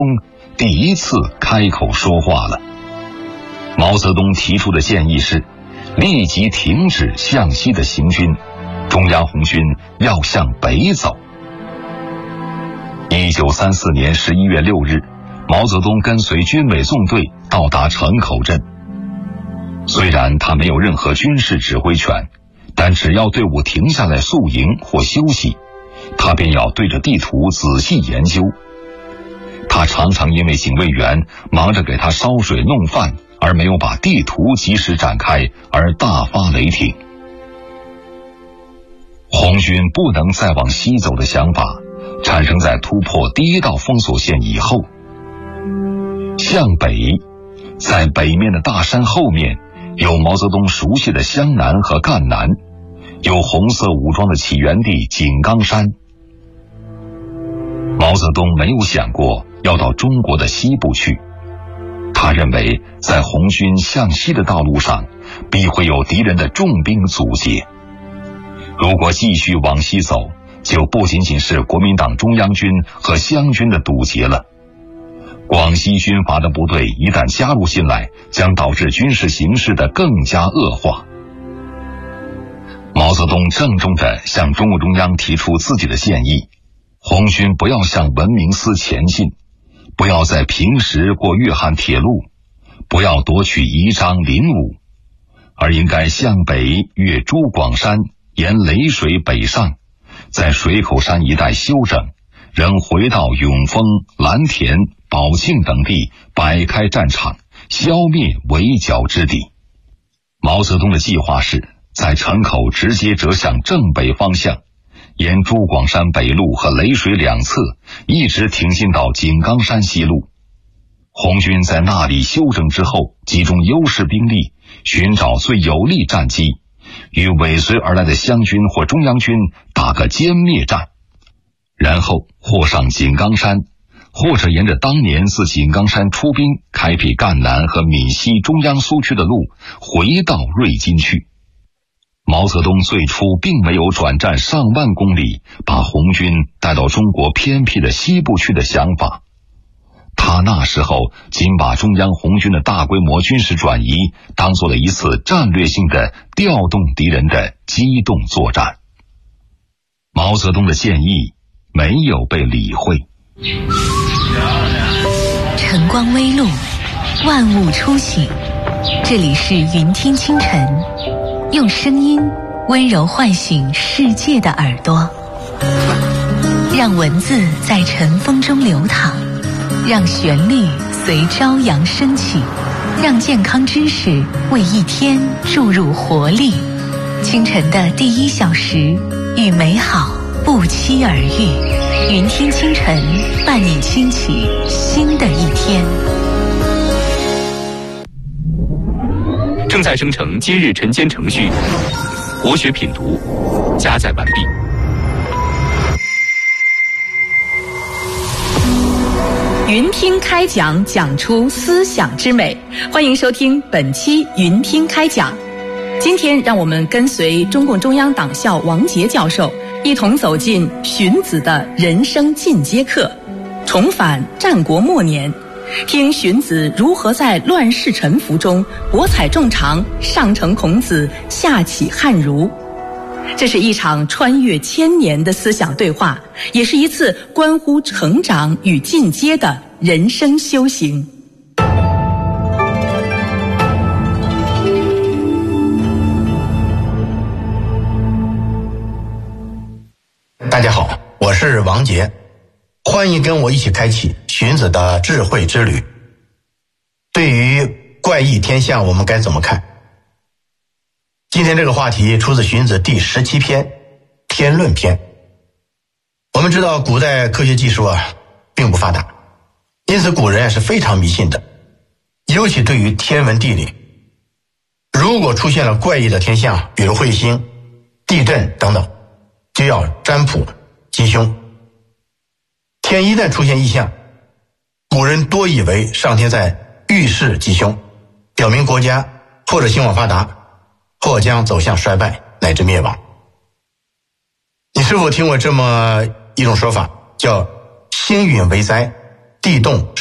第一次开口说话了。毛泽东提出的建议是立即停止向西的行军，中央红军要向北走。1934年11月6日，毛泽东跟随军委纵队到达城口镇。虽然他没有任何军事指挥权，但只要队伍停下来宿营或休息，他便要对着地图仔细研究。他常常因为警卫员忙着给他烧水弄饭，而没有把地图及时展开，而大发雷霆。红军不能再往西走的想法产生在突破第一道封锁线以后。向北，在北面的大山后面有毛泽东熟悉的湘南和赣南，有红色武装的起源地井冈山。毛泽东没有想过要到中国的西部去，他认为在红军向西的道路上必会有敌人的重兵阻截，如果继续往西走，就不仅仅是国民党中央军和湘军的堵截了，广西军阀的部队一旦加入进来，将导致军事形势的更加恶化。毛泽东郑重地向中共中央提出自己的建议，红军不要向文明司前进，不要在平时过粤汉铁路，不要夺取宜章临武，而应该向北越珠广山，沿雷水北上，在水口山一带休整，仍回到永丰、蓝田、宝庆等地摆开战场，消灭围剿之敌。毛泽东的计划是在城口直接折向正北方向，沿珠广山北路和雷水两侧一直挺进到井冈山西路。红军在那里休整之后，集中优势兵力，寻找最有利战机，与尾随而来的湘军或中央军打个歼灭战，然后或上井冈山，或者沿着当年自井冈山出兵开辟赣南和闽西中央苏区的路回到瑞金去。毛泽东最初并没有转战上万公里把红军带到中国偏僻的西部去的想法，他那时候仅把中央红军的大规模军事转移当做了一次战略性的调动敌人的机动作战。毛泽东的建议没有被理会。 晨光微露，万物初醒，这里是云听清晨，用声音温柔唤醒世界的耳朵，让文字在晨风中流淌，让旋律随朝阳升起，让健康知识为一天注入活力。清晨的第1小时，与美好不期而遇。云听清晨，伴你轻启新的一天。 正在生成今日晨间程序，国学品读加载完毕。 云听开讲，讲出思想之美。欢迎收听本期云听开讲。今天让我们跟随中共中央党校王杰教授一同走进荀子的人生进阶课，重返战国末年，听荀子如何在乱世沉浮中博采众长，上承孔子，下启汉儒。这是一场穿越千年的思想对话，也是一次关乎成长与进阶的人生修行。 大家好，我是王杰，欢迎跟我一起开启荀子的智慧之旅。对于怪异天象，我们该怎么看？今天这个话题出自荀子第17篇《天论篇》。我们知道古代科学技术并不发达，因此古人是非常迷信的，尤其对于天文地理。如果出现了怪异的天象，比如彗星、地震等等，就要占卜吉凶。天一旦出现异象，古人多以为上天在预示吉凶，表明国家或者兴旺发达，或将走向衰败乃至灭亡。你是否听过这么一种说法，叫星陨为灾， 地动